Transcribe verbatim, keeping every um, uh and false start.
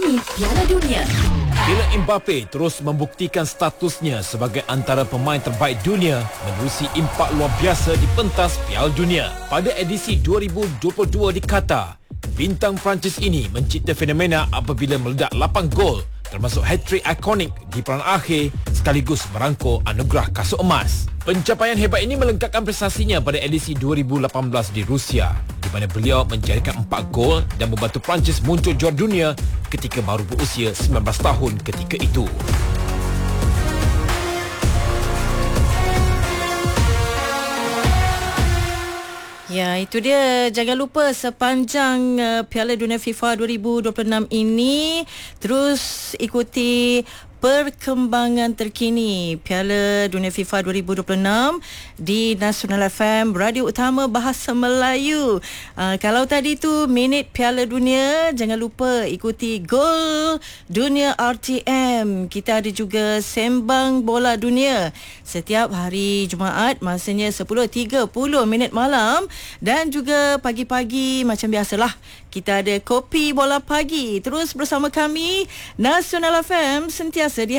terkini Piala Dunia. Kylian Mbappe terus membuktikan statusnya sebagai antara pemain terbaik dunia menerusi impak luar biasa di pentas Piala Dunia. Pada edisi dua ribu dua puluh dua di Qatar, bintang Perancis ini mencipta fenomena apabila meledak lapan gol, termasuk hat-trick ikonik di peran akhir sekaligus merangkul anugerah kasut emas. Pencapaian hebat ini melengkapkan prestasinya pada edisi dua ribu lapan belas di Rusia, di mana beliau menjadikan empat gol dan membantu Perancis muncul juara dunia ketika baru berusia sembilan belas tahun ketika itu. Ya, itu dia. Jangan lupa sepanjang uh, Piala Dunia FIFA dua ribu dua puluh enam ini terus ikuti perkembangan terkini Piala Dunia FIFA dua ribu dua puluh enam di Nasional F M, Radio Utama Bahasa Melayu. Uh, kalau tadi tu minit Piala Dunia, jangan lupa ikuti Gol Dunia R T M. Kita ada juga Sembang Bola Dunia setiap hari Jumaat, masanya sepuluh tiga puluh minit malam, dan juga pagi-pagi macam biasalah kita ada Kopi Bola Pagi. Terus bersama kami Nasional F M, sentiasa di